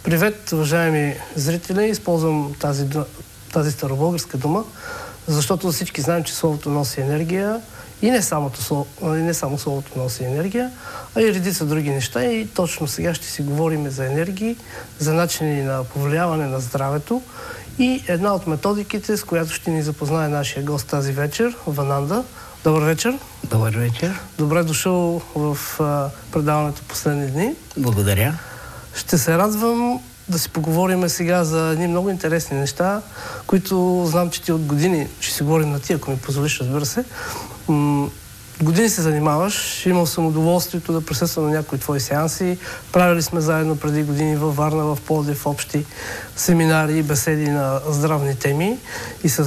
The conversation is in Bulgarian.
Привет, уважаеми зрители! Използвам тази старобългарска дума, защото всички знаем, че словото носи енергия и не само словото носи енергия, а и редица други неща. И точно сега ще си говорим за енергии, за начини на повлияване на здравето и една от методиките, с която ще ни запознае нашия гост тази вечер, Вананда. Добър вечер! Добър вечер! Добре дошъл в предаването Последни дни. Благодаря. Ще се радвам да си поговорим сега за едни много интересни неща, които знам, че ти от години ще си говорим на ти, ако ми позволиш, разбира се. Години се занимаваш, имал съм удоволствието да присъствам на някои твои сеанси. Правили сме заедно преди години във Варна, в Пловдив, общи семинари и беседи на здравни теми. И с